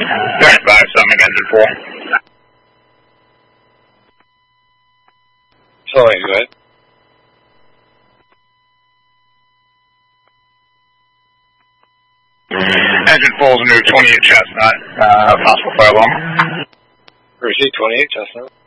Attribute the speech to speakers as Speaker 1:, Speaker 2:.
Speaker 1: 35, summing engine full.
Speaker 2: Sorry, go ahead.
Speaker 1: Engine full is new 28 Chestnut, possible fire alarm.
Speaker 2: Receipt 28 Chestnut.